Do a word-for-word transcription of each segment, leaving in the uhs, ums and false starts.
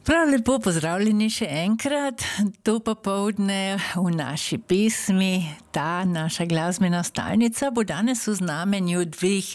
Prav lepo pozdravljeni še enkrat, to popoldne v naši pesmi. Ta naša glasbena stalnica bo danes v znamenju dveh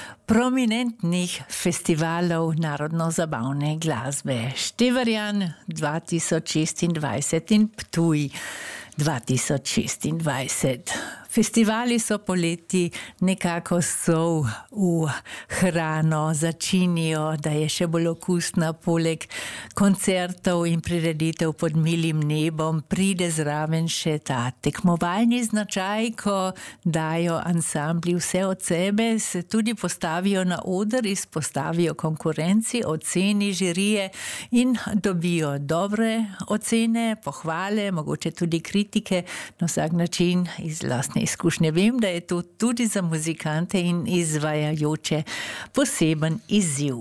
prominentnih festivalov narodno-zabavne glasbe. Števarjan dva tisoč šestindvajset in Ptuj dva tisoč šestindvajset. Festivali so poleti nekako sol v hrano, začinijo, da je še bolj okusna, poleg koncertov in prireditev pod milim nebom, pride zraven še ta tekmovalni značaj, ko dajo ansambli vse od sebe, se tudi postavijo na oder, izpostavijo konkurenci, oceni žirije in dobijo dobre ocene, pohvale, mogoče tudi kritike, na vsak način iz lastne izkušnje. Vem, da je to tudi za muzikante in izvajajoče poseben izziv.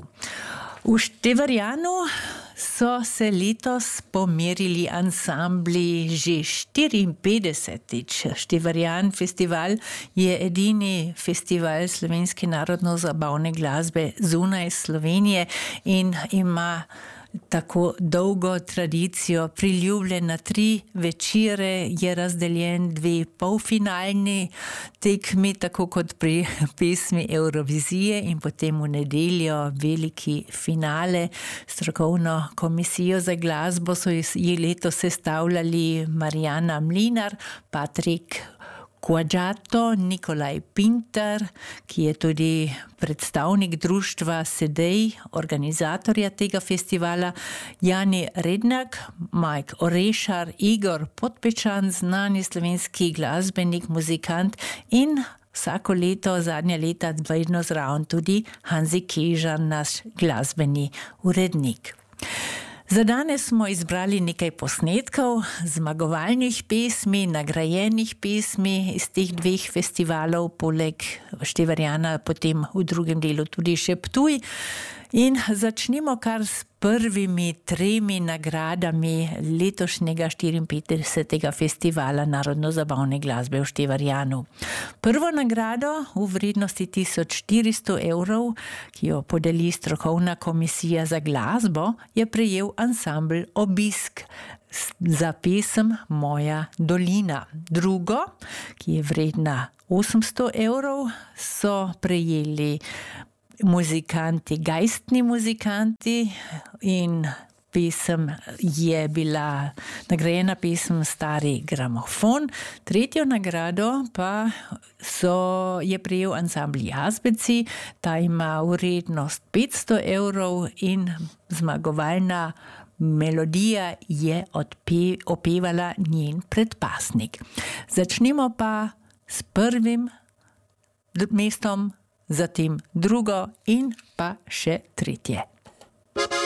V Števarjanu so se letos pomerili ansambli že štiriinpetdesetič. Števarjan festival je edini festival slovenske narodno-zabavne glasbe zunaj Slovenije in ima tako dolgo tradicijo, priljubljen na tri večere, je razdeljen dve polfinalni tekmi, tako kot pri pesmi Evrovizije, in potem v nedeljo veliki finale. Strokovno komisijo za glasbo so ji letos sestavljali Marjana Mlinar, Patrik Quadžato, Nikolaj Pintar, ki je tudi predstavnik društva Sedej, organizatorja tega festivala, Jani Rednak, Mike Orešar, Igor Podpečan, znani slovenski glasbenik, muzikant in vsako leto, zadnja leta, vedno zraven tudi Hanzi Kežan, naš glasbeni urednik. Za danes smo izbrali nekaj posnetkov zmagovalnih pesmi, nagrajenih pesmi iz teh dveh festivalov, poleg Števarjana, potem v drugem delu tudi še Ptuj. In začnimo kar s prvimi tremi nagradami letošnjega štiriinpetdesetega festivala narodno-zabavne glasbe v Števarjanu. Prvo nagrado v vrednosti tisoč štiristo evrov, ki jo podeli strokovna komisija za glasbo, je prejel ansambel Obisk za pesem Moja dolina. Drugo, ki je vredna osemsto evrov, so prejeli muzikanti, geistni muzikanti, in pesem je bila nagrajena pesem Stari gramofon. Tretjo nagrado pa so, je prejel ansambl Jazbeci, ta ima vrednost petsto evrov in zmagovalna melodija je odpe, opevala njen predpasnik. Začnimo pa s prvim mestom, zatem drugo in pa še tretje.